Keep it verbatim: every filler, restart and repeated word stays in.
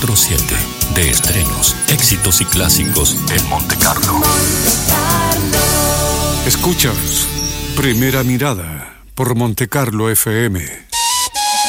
veinticuatro siete. De estrenos, éxitos y clásicos en Monte Carlo. Escuchas Primera Mirada por Monte Carlo F M.